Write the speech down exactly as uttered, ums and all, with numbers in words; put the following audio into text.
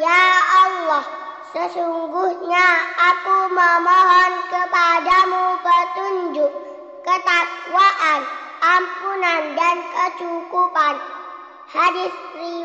Ya Allah, sesungguhnya aku memohon kepadamu petunjuk, ketakwaan, ampunan dan kecukupan. Hadis riwayat